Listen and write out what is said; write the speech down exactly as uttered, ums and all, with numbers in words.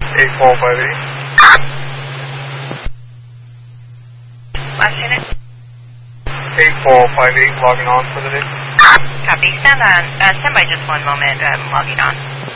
eight four five eight. Last unit? eight four five eight, logging on for the day. Copy. Stand on. Uh, stand by just one moment. I'm logging on.